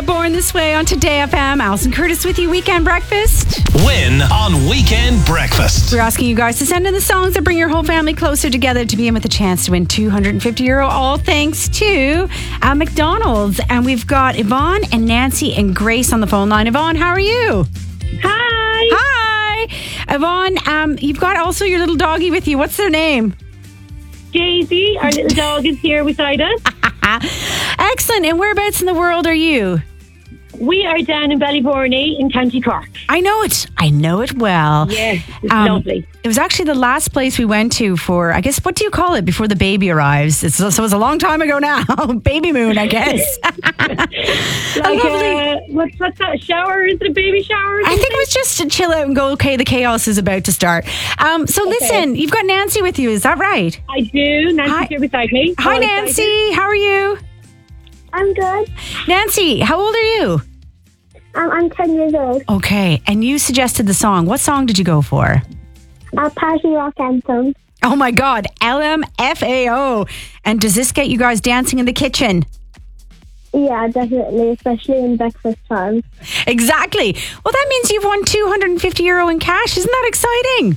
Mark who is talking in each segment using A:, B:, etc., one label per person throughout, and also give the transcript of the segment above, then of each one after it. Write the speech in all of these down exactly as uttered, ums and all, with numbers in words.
A: Born This Way on Today F M. Alison Curtis with you, Weekend Breakfast.
B: Win on Weekend Breakfast.
A: We're asking you guys to send in the songs that bring your whole family closer together to begin with a chance to win two hundred fifty euro, all thanks to uh, McDonald's. And we've got Yvonne and Nancy and Grace on the phone line. Yvonne, how are you?
C: Hi.
A: Hi. Yvonne, um, you've got also your little doggy with you. What's their name?
C: Daisy, our little dog, is here beside us.
A: Excellent. And whereabouts in the world are you?
C: We are down in Ballybourney in County Cork.
A: I know it. I know it well.
C: Yes, it's
A: Um,
C: lovely.
A: It was actually the last place we went to for, I guess, what do you call it before the baby arrives? It's, so it was a long time ago now. Baby moon, I guess.
C: Like,
A: lovely.
C: uh, what's, what's that, shower? Is it a baby shower? or
A: I think
C: something?
A: it was just to chill out and go, okay, the chaos is about to start. Um, so listen, you've got Nancy with you, is that right?
C: I do. Nancy's
A: Hi.
C: here beside me.
A: Hi,
C: All
A: Nancy.
C: excited.
A: How are you?
D: I'm good.
A: Nancy, how old are you?
D: Um, I'm ten years old.
A: Okay, and you suggested the song. What song did you go for?
D: A party rock anthem.
A: Oh my God, L M F A O. And does this get you guys dancing in the kitchen?
D: Yeah, definitely, especially in breakfast time.
A: Exactly. Well, that means you've won two hundred fifty euro in cash. Isn't that exciting?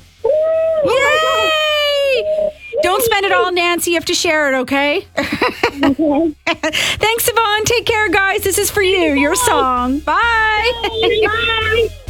A: Yay! Don't spend it all, Nancy. You have to share it, okay?
D: Okay.
A: Thanks, Yvonne. Take care, guys. This is for you. Your song. Bye.
C: Bye.